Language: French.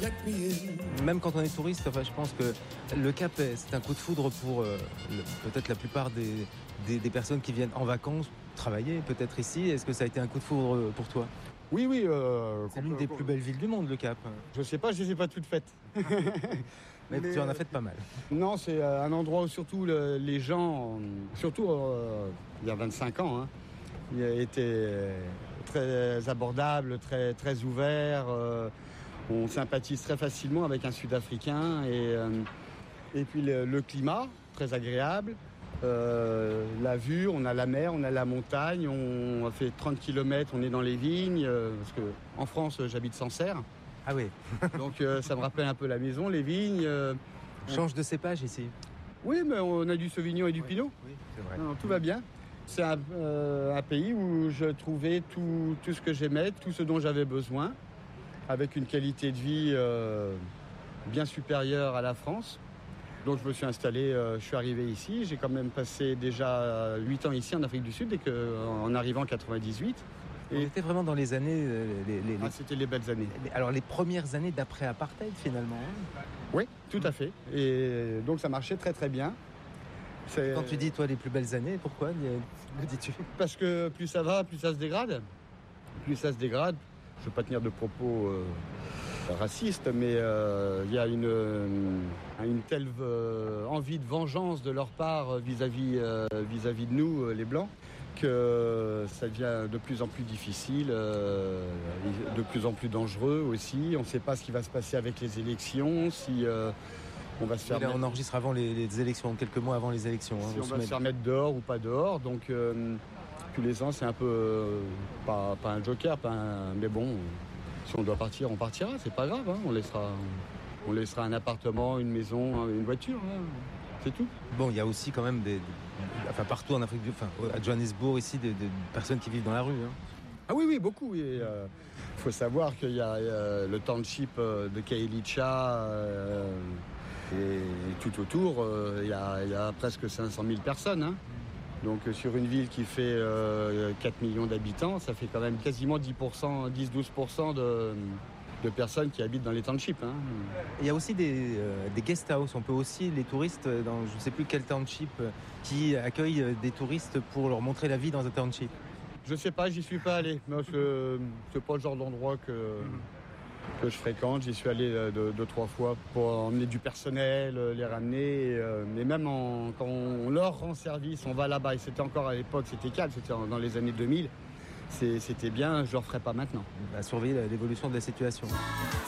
Même quand on est touriste, enfin, je pense que le Cap, c'est un coup de foudre pour peut-être la plupart des personnes qui viennent en vacances, travailler peut-être ici. Est-ce que ça a été un coup de foudre pour toi ? Oui. C'est l'une des plus belles villes du monde, le Cap. Je sais pas, je les ai pas toutes faites. Mais tu en as fait pas mal. Non, c'est un endroit où surtout les gens, surtout il y a 25 ans, hein, étaient très abordables, très, très ouverts. On sympathise très facilement avec un Sud-Africain. Et puis le climat, très agréable. La vue, on a la mer, on a la montagne, on a fait 30 km, on est dans les vignes, parce qu'en France, j'habite Sancerre. Ah oui. Donc ça me rappelle un peu la maison, les vignes. Change de cépage ici. Oui, mais on a du Sauvignon et du Pinot. Oui, c'est vrai. Non, tout va bien. C'est un pays où je trouvais tout ce que j'aimais, tout ce dont j'avais besoin, avec une qualité de vie bien supérieure à la France. Donc je me suis installé, je suis arrivé ici. J'ai quand même passé déjà 8 ans ici en Afrique du Sud, en arrivant en 98. On était vraiment dans les années... c'était les belles années. Alors les premières années d'après-apartheid finalement. Oui, tout à fait. Et donc ça marchait très très bien. Quand tu dis toi les plus belles années, pourquoi le dis-tu ? Parce que plus ça va, plus ça se dégrade. Plus ça se dégrade. Je ne veux pas tenir de propos racistes, mais il y a une telle envie de vengeance de leur part vis-à-vis de nous, les Blancs, que ça devient de plus en plus difficile, de plus en plus dangereux aussi. On ne sait pas ce qui va se passer avec les élections, si on va se faire... Là, on enregistre avant les élections, quelques mois avant les élections. Si on va se faire mettre dehors ou pas dehors, donc tous les ans c'est un peu, pas un joker, mais bon, si on doit partir, on partira, c'est pas grave, hein, on laissera un appartement, une maison, une voiture, hein, c'est tout. Bon, il y a aussi quand même partout en Afrique à Johannesburg ici, des personnes qui vivent dans la rue. Hein. Ah oui, beaucoup. Il faut savoir qu'il y a le township de Kailicha et tout autour, il y a presque 500 000 personnes. Hein. Donc sur une ville qui fait 4 millions d'habitants, ça fait quand même quasiment 10-12% de personnes qui habitent dans les townships. Hein. Il y a aussi des guest house. On peut aussi, les touristes, dans je ne sais plus quel township, qui accueillent des touristes pour leur montrer la vie dans un township. Je sais pas, j'y suis pas allé. C'est pas le genre d'endroit que je fréquente. J'y suis allé 2-3 fois pour emmener du personnel, les ramener. Mais même quand on leur rend service, on va là-bas. Et c'était encore à l'époque, c'était calme, c'était dans les années 2000. C'était bien, je ne le referai pas maintenant. À surveiller l'évolution de la situation.